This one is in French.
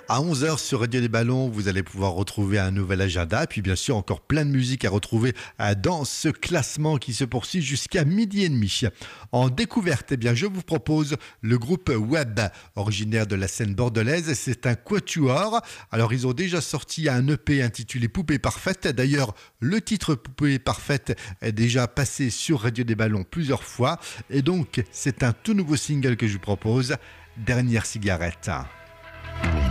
À 11h sur Radio des Ballons, vous allez pouvoir retrouver un nouvel agenda. Et puis bien sûr, encore plein de musique à retrouver dans ce classement qui se poursuit jusqu'à midi et demi. En découverte, eh bien, je vous propose le groupe Web, originaire de la scène bordelaise. C'est un quatuor. Alors, ils ont déjà sorti un EP intitulé Poupée Parfaite. D'ailleurs, le titre Poupée Parfaite est déjà passé sur Radio des Ballons plusieurs fois. Et donc, c'est un tout nouveau single que je vous propose, Dernière cigarette.